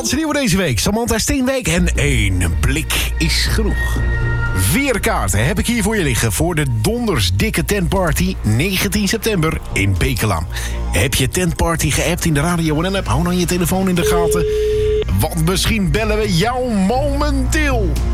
Nederlandse nieuwe deze week. Samantha Steenwijk en 1 blik is genoeg. 4 kaarten heb ik hier voor je liggen voor de dondersdikke tentparty 19 september in Bekelam. Heb je tentparty geappt in de radio en app? Hou dan je telefoon in de gaten. Want misschien bellen we jou momenteel.